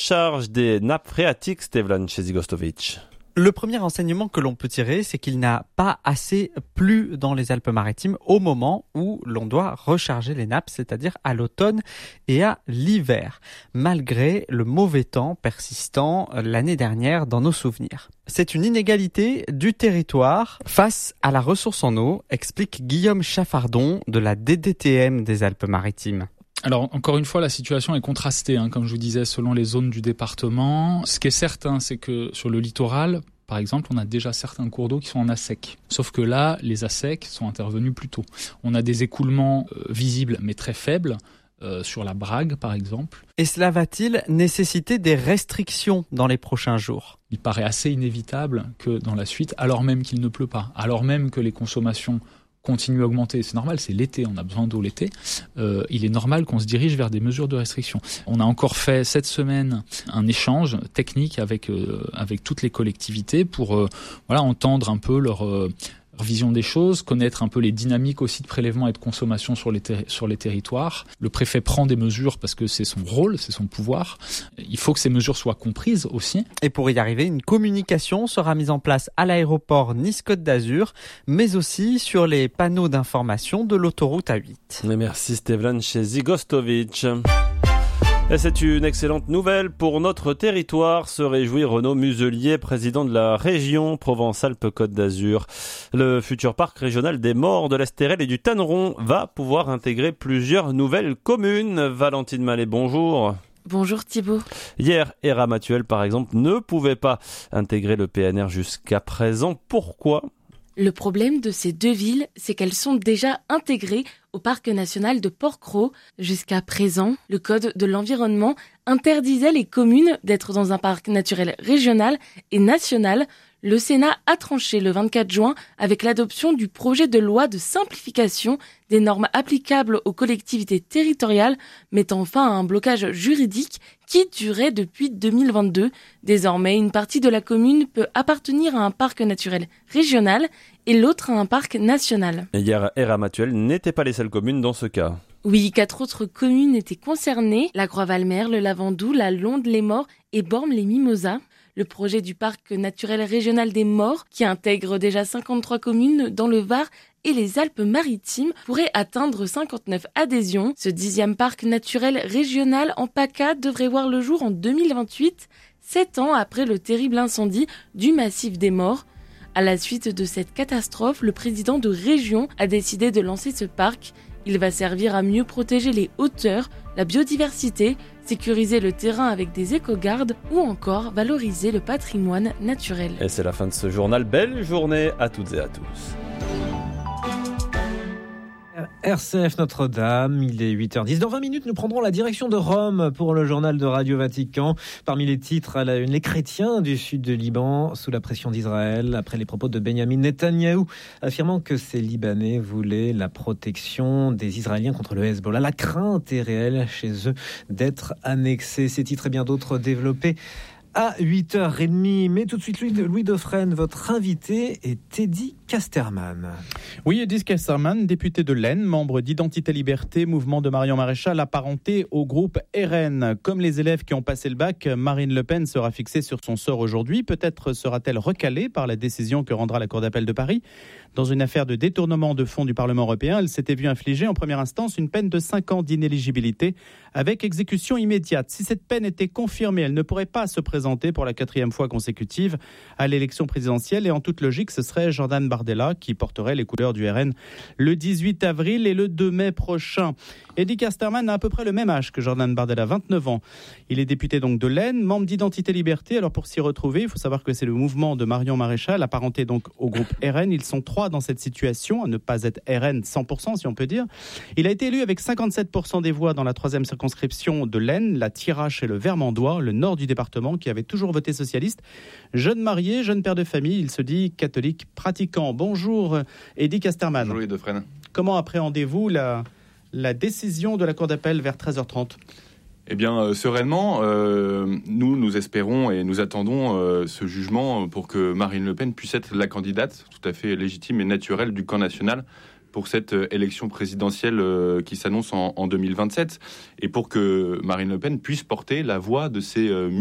charge des nappes phréatiques, Stevlan Chezigostovic. Le premier enseignement que l'on peut tirer, c'est qu'il n'a pas assez plu dans les Alpes-Maritimes au moment où l'on doit recharger les nappes, c'est-à-dire à l'automne et à l'hiver, malgré le mauvais temps persistant l'année dernière dans nos souvenirs. C'est une inégalité du territoire face à la ressource en eau, explique Guillaume Chaffardon de la DDTM des Alpes-Maritimes. Alors, encore une fois, la situation est contrastée, comme je vous disais, selon les zones du département. Ce qui est certain, c'est que sur le littoral, par exemple, on a déjà certains cours d'eau qui sont en assec. Sauf que là, les assecs sont intervenus plus tôt. On a des écoulements visibles, mais très faibles, sur la Brague, par exemple. Et cela va-t-il nécessiter des restrictions dans les prochains jours ? Il paraît assez inévitable que dans la suite, alors même qu'il ne pleut pas, alors même que les consommations continue à augmenter, c'est normal, c'est l'été, on a besoin d'eau l'été, il est normal qu'on se dirige vers des mesures de restriction. On a encore fait cette semaine un échange technique avec toutes les collectivités pour entendre un peu leur vision des choses, connaître un peu les dynamiques aussi de prélèvement et de consommation sur les territoires. Le préfet prend des mesures parce que c'est son rôle, c'est son pouvoir. Il faut que ces mesures soient comprises aussi. Et pour y arriver, une communication sera mise en place à l'aéroport Nice-Côte d'Azur, mais aussi sur les panneaux d'information de l'autoroute A8. Merci Stevlan Chezigostovic. Et c'est une excellente nouvelle pour notre territoire, se réjouit Renaud Muselier, président de la région Provence-Alpes-Côte d'Azur. Le futur parc régional des Maures, de l'Estérel et du Tanneron va pouvoir intégrer plusieurs nouvelles communes. Valentine Mallet, bonjour. Bonjour Thibaut. Hier, Hérat-Mathuel, par exemple, ne pouvait pas intégrer le PNR jusqu'à présent. Pourquoi ? Le problème de ces deux villes, c'est qu'elles sont déjà intégrées au parc national de Port-Cros. Jusqu'à présent, le code de l'environnement interdisait les communes d'être dans un parc naturel régional et national. Le Sénat a tranché le 24 juin avec l'adoption du projet de loi de simplification des normes applicables aux collectivités territoriales, mettant fin à un blocage juridique qui durait depuis 2022. Désormais, une partie de la commune peut appartenir à un parc naturel régional et l'autre à un parc national. Hier, Hérat-Mathuel n'était pas les seules communes dans ce cas. Oui, 4 autres communes étaient concernées, la Croix-Valmer, le Lavandou, la Londe, les Maures et Bormes-les-Mimosas. Le projet du parc naturel régional des Maures, qui intègre déjà 53 communes dans le Var et les Alpes-Maritimes, pourrait atteindre 59 adhésions. Ce 10e parc naturel régional en PACA devrait voir le jour en 2028, 7 ans après le terrible incendie du massif des Maures. À la suite de cette catastrophe, le président de région a décidé de lancer ce parc. Il va servir à mieux protéger les hauteurs, la biodiversité, sécuriser le terrain avec des écogardes ou encore valoriser le patrimoine naturel. Et c'est la fin de ce journal. Belle journée à toutes et à tous. RCF Notre-Dame, il est 8h10. Dans 20 minutes, nous prendrons la direction de Rome pour le journal de Radio Vatican. Parmi les titres à la une, les chrétiens du sud de Liban sous la pression d'Israël après les propos de Benyamin Netanyahou affirmant que ces Libanais voulaient la protection des Israéliens contre le Hezbollah. La crainte est réelle chez eux d'être annexés. Ces titres et bien d'autres développés à 8h30. Mais tout de suite, Louis Dauphren, votre invité est Teddy Casterman. Oui, Edith Casterman, député de l'Aisne, membre d'Identité Liberté, mouvement de Marion Maréchal, apparenté au groupe RN. Comme les élèves qui ont passé le bac, Marine Le Pen sera fixée sur son sort aujourd'hui. Peut-être sera-t-elle recalée par la décision que rendra la Cour d'appel de Paris. Dans une affaire de détournement de fonds du Parlement européen, elle s'était vue infliger en première instance une peine de 5 ans d'inéligibilité avec exécution immédiate. Si cette peine était confirmée, elle ne pourrait pas se présenter pour la 4e fois consécutive à l'élection présidentielle. Et en toute logique, ce serait Jordan Bardella qui porterait les couleurs du RN le 18 avril et le 2 mai prochain. Eddy Casterman a à peu près le même âge que Jordan Bardella, 29 ans. Il est député donc de l'Aisne, membre d'Identité Liberté. Alors pour s'y retrouver, il faut savoir que c'est le mouvement de Marion Maréchal, apparenté donc au groupe RN. Ils sont 3 dans cette situation, à ne pas être RN 100% si on peut dire. Il a été élu avec 57% des voix dans la 3e circonscription de l'Aisne, la Thiérache et le Vermandois, le nord du département, qui avait toujours voté socialiste. Jeune marié, jeune père de famille, il se dit catholique pratiquant. Bonjour Eddy Casterman. Bonjour Louis Dauphren. Comment appréhendez-vous la décision de la Cour d'appel vers 13h30 ? Eh bien, sereinement, nous espérons et nous attendons ce jugement pour que Marine Le Pen puisse être la candidate tout à fait légitime et naturelle du camp national pour cette élection présidentielle qui s'annonce en 2027 et pour que Marine Le Pen puisse porter la voix de ces